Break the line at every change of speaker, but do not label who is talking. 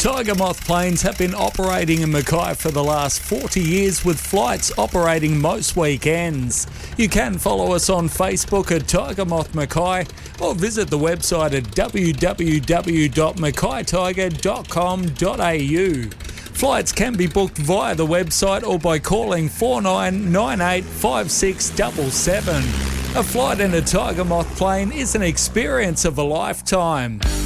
Tiger Moth planes have been operating in Mackay for the last 40 years, with flights operating most weekends. You can follow us on Facebook at Tiger Moth Mackay or visit the website at www.mackaytiger.com.au. Flights can be booked via the website or by calling 4998 5677. A flight in a Tiger Moth plane is an experience of a lifetime.